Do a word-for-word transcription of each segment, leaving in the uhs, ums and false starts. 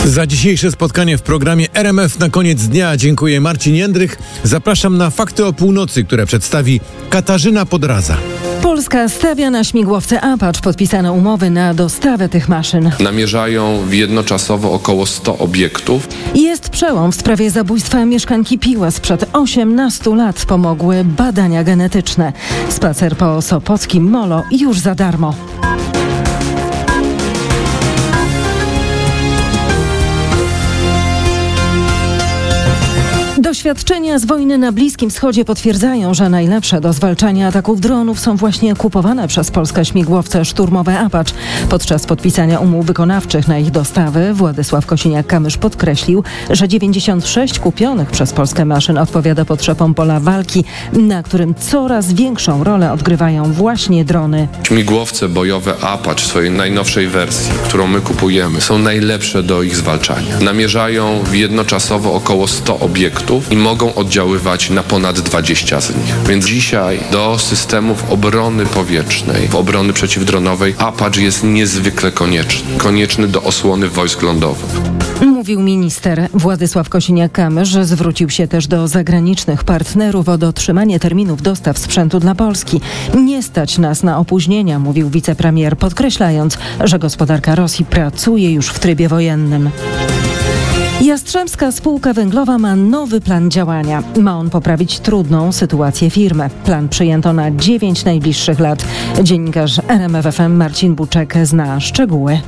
Za dzisiejsze spotkanie w programie R M F na koniec dnia dziękuję Marcin Jędrych. Zapraszam na Fakty o północy, które przedstawi Katarzyna Podraza. Polska stawia na śmigłowce Apache. Podpisane umowy na dostawę tych maszyn. Namierzają jednoczasowo około sto obiektów. Jest przełom w sprawie zabójstwa mieszkanki Piła. Sprzed osiemnastu lat pomogły badania genetyczne. Spacer po sopockim molo już za darmo. Doświadczenia z wojny na Bliskim Wschodzie potwierdzają, że najlepsze do zwalczania ataków dronów są właśnie kupowane przez polskie śmigłowce szturmowe Apache. Podczas podpisania umów wykonawczych na ich dostawy Władysław Kosiniak-Kamysz podkreślił, że dziewięćdziesiąt sześć kupionych przez Polskę maszyn odpowiada potrzebom pola walki, na którym coraz większą rolę odgrywają właśnie drony. Śmigłowce bojowe Apache w swojej najnowszej wersji, którą my kupujemy, są najlepsze do ich zwalczania. Namierzają jednoczasowo około sto obiektów i mogą oddziaływać na ponad dwadzieścia z nich. Więc dzisiaj do systemów obrony powietrznej, w obrony przeciwdronowej Apache jest niezwykle konieczny. Konieczny do osłony wojsk lądowych. Mówił minister Władysław Kosiniak-Kamysz. Zwrócił się też do zagranicznych partnerów o dotrzymanie terminów dostaw sprzętu dla Polski. Nie stać nas na opóźnienia, mówił wicepremier, podkreślając, że gospodarka Rosji pracuje już w trybie wojennym. Jastrzębska Spółka Węglowa ma nowy plan działania. Ma on poprawić trudną sytuację firmy. Plan przyjęto na dziewięć najbliższych lat. Dziennikarz R M F F M Marcin Buczek zna szczegóły.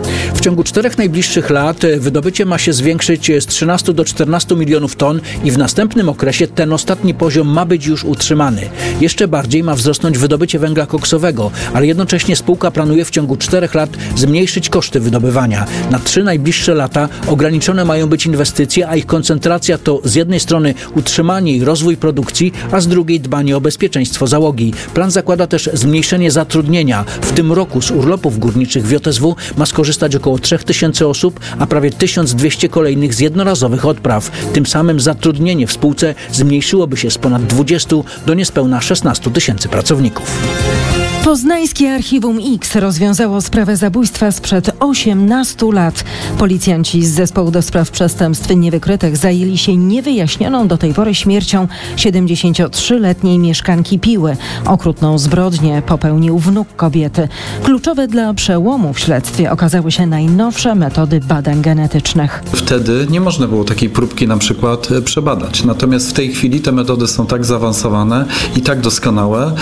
W ciągu czterech najbliższych lat wydobycie ma się zwiększyć z trzynastu do czternastu milionów ton i w następnym okresie ten ostatni poziom ma być już utrzymany. Jeszcze bardziej ma wzrosnąć wydobycie węgla koksowego, ale jednocześnie spółka planuje w ciągu czterech lat zmniejszyć koszty wydobywania. Na trzy najbliższe lata ograniczone mają być inwestycje, a ich koncentracja to z jednej strony utrzymanie i rozwój produkcji, a z drugiej dbanie o bezpieczeństwo załogi. Plan zakłada też zmniejszenie zatrudnienia. W tym roku z urlopów górniczych w J S W ma skorzystać około trzy tysiące osób, a prawie tysiąc dwieście kolejnych z jednorazowych odpraw. Tym samym zatrudnienie w spółce zmniejszyłoby się z ponad dwudziestu do niespełna szesnastu tysięcy pracowników. Poznańskie Archiwum X rozwiązało sprawę zabójstwa sprzed osiemnastu lat. Policjanci z Zespołu do Spraw Przestępstw Niewykrytych zajęli się niewyjaśnioną do tej pory śmiercią siedemdziesięciotrzyletniej mieszkanki Piły. Okrutną zbrodnię popełnił wnuk kobiety. Kluczowe dla przełomu w śledztwie okazały się najnowsze metody badań genetycznych. Wtedy nie można było takiej próbki na przykład przebadać. Natomiast w tej chwili te metody są tak zaawansowane i tak doskonałe,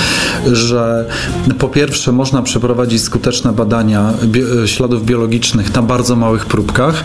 że po pierwsze można przeprowadzić skuteczne badania bi- śladów biologicznych na bardzo małych próbkach,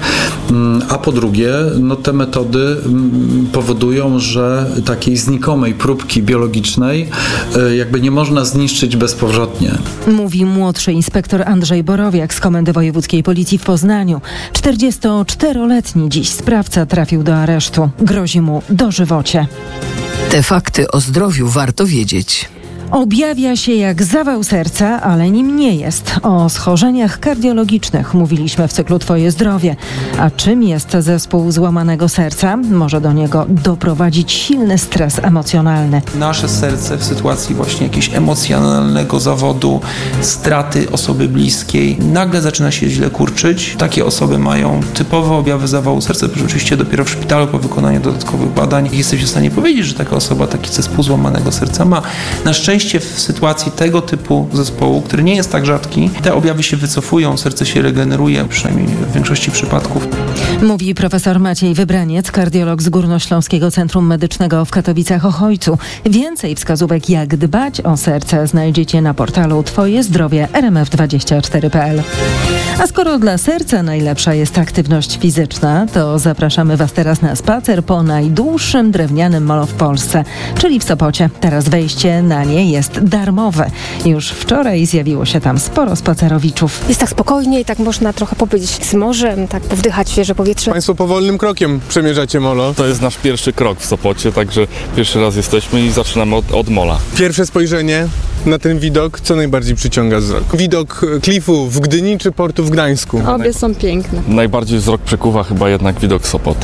a po drugie no te metody powodują, że takiej znikomej próbki biologicznej jakby nie można zniszczyć bezpowrotnie. Mówi młodszy inspektor Andrzej Borowiak z Komendy Wojewódzkiej Policji w Poznaniu. czterdziestoczteroletni dziś sprawca trafił do aresztu. Grozi mu dożywocie. Te fakty o zdrowiu warto wiedzieć. Objawia się jak zawał serca, ale nim nie jest. O schorzeniach kardiologicznych mówiliśmy w cyklu Twoje zdrowie. A czym jest zespół złamanego serca? Może do niego doprowadzić silny stres emocjonalny. Nasze serce w sytuacji właśnie jakiegoś emocjonalnego zawodu, straty osoby bliskiej, nagle zaczyna się źle kurczyć. Takie osoby mają typowe objawy zawału serca, oczywiście dopiero w szpitalu po wykonaniu dodatkowych badań jesteś w stanie powiedzieć, że taka osoba taki zespół złamanego serca ma. Na szczęście w sytuacji tego typu zespołu, który nie jest tak rzadki, te objawy się wycofują, serce się regeneruje, przynajmniej w większości przypadków. Mówi profesor Maciej Wybraniec, kardiolog z Górnośląskiego Centrum Medycznego w Katowicach-Ochojcu. Więcej wskazówek, jak dbać o serce, znajdziecie na portalu Twoje zdrowie r m f dwadzieścia cztery kropka p l. A skoro dla serca najlepsza jest aktywność fizyczna, to zapraszamy Was teraz na spacer po najdłuższym drewnianym molo w Polsce, czyli w Sopocie. Teraz wejście na nie jest darmowe. Już wczoraj zjawiło się tam sporo spacerowiczów. Jest tak spokojnie i tak można trochę pobyć z morzem, tak powdychać świeże powietrze. Państwo powolnym krokiem przemierzacie molo. To jest nasz pierwszy krok w Sopocie, także pierwszy raz jesteśmy i zaczynamy od, od mola. Pierwsze spojrzenie na ten widok, co najbardziej przyciąga wzrok? Widok klifu w Gdyni czy portu w Gdańsku? Obie są piękne. Najbardziej wzrok przykuwa chyba jednak widok Sopotu.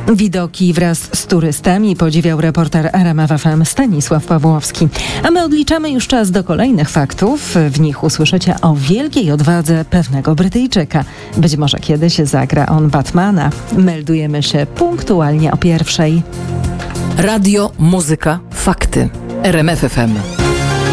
Widoki wraz z turystami podziwiał reporter R M F F M Stanisław Pawłowski. A my odliczamy już czas do kolejnych faktów. W nich usłyszycie o wielkiej odwadze pewnego Brytyjczyka. Być może kiedyś zagra on Batmana. Meldujemy się punktualnie o pierwszej. Radio, muzyka, fakty. R M F F M.